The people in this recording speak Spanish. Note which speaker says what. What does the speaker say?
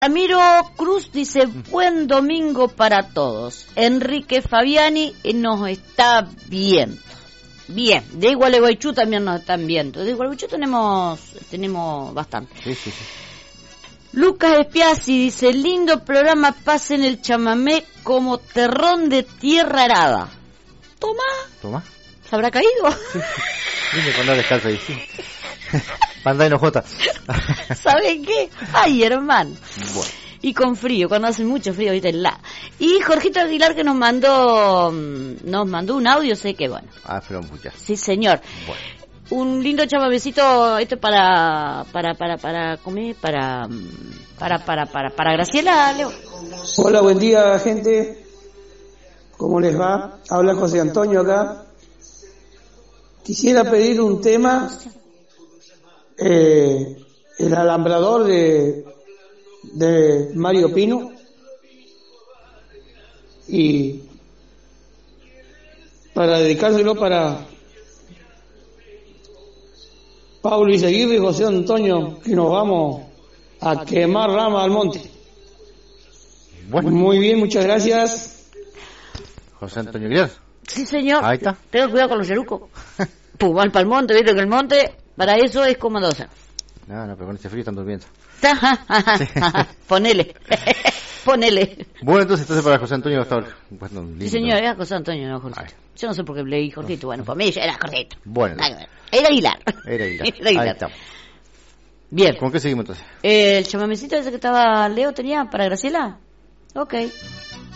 Speaker 1: Ramiro Cruz dice, buen domingo para todos. Enrique Fabiani nos está viendo. Bien, de Gualeguaychú también nos están viendo. De Gualeguaychú tenemos bastante.
Speaker 2: Sí.
Speaker 1: Lucas Espiazzi dice, lindo programa, pasen el chamamé como terrón de tierra arada. Toma. ¿Se habrá caído?
Speaker 2: Sí. Dime cuando descalzo ahí, sí. Panda y nojota.
Speaker 1: ¿Saben qué? Ay, hermano.
Speaker 2: Bueno.
Speaker 1: Y con frío, cuando hace mucho frío ahorita en la. Y Jorgito Aguilar que nos mandó un audio, sé que bueno.
Speaker 2: Pero muchas.
Speaker 1: Sí, señor.
Speaker 2: Bueno.
Speaker 1: Un lindo chamamecito, esto para Graciela, Leo.
Speaker 3: Hola, buen día, gente. ¿Cómo les va? Habla José Antonio acá. Quisiera pedir un tema, el alambrador de Mario Pino, y para dedicárselo para Pablo Izaguirre y José Antonio, que nos vamos a quemar rama al monte.
Speaker 2: Bueno.
Speaker 3: Muy bien, muchas gracias.
Speaker 2: José Antonio Aguilar.
Speaker 1: Sí, señor.
Speaker 2: Ahí está.
Speaker 1: Tengo cuidado con los yerucos. Pues van para el monte, viste que el monte, para eso es comodosa.
Speaker 2: No, pero con este frío están durmiendo.
Speaker 1: Ponele.
Speaker 2: Bueno, entonces para José Antonio está bueno, lindo.
Speaker 1: Sí, señor, era José Antonio, no Jorgito. Yo no sé por qué leí Jorgito. Bueno, para mí era Jorgito.
Speaker 2: Bueno.
Speaker 1: Era Aguilar.
Speaker 2: Ahí estamos.
Speaker 1: Bien.
Speaker 2: ¿Con qué seguimos entonces?
Speaker 1: El chamamecito ese que estaba Leo tenía para Graciela. Ok.